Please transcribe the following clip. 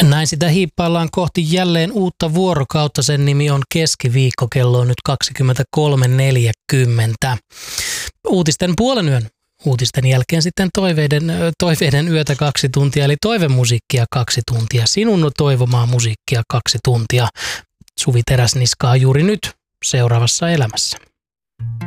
Näin sitä hiippaillaan kohti jälleen uutta vuorokautta. Sen nimi on keskiviikko, kello on nyt 23.40. Uutisten puolen yön. Uutisten jälkeen sitten toiveiden yötä 2 tuntia, eli toivemusiikkia 2 tuntia. Sinun toivomaa musiikkia 2 tuntia. Suvi Teräsniskaa juuri nyt seuraavassa elämässä.